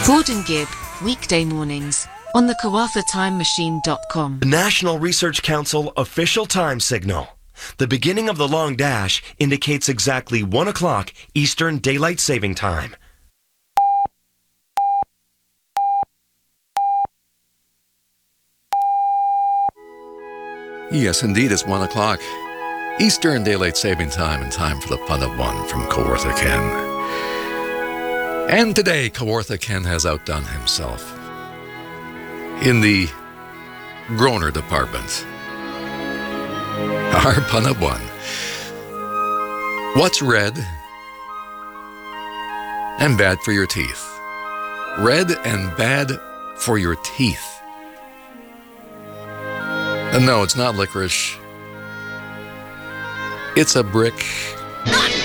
Gordon Gibb, weekday mornings on the KawathaTimeMachine.com. The National Research Council official time signal. The beginning of the long dash indicates exactly 1 o'clock Eastern Daylight Saving Time. Yes, indeed, it's 1 o'clock Eastern Daylight Saving Time, and time for the Pun of One from Kawartha Ken. And today, Kawartha Ken has outdone himself in the groaner department. Our Pun of One. What's red and bad for your teeth? Red and bad for your teeth. And no, it's not licorice. It's a brick.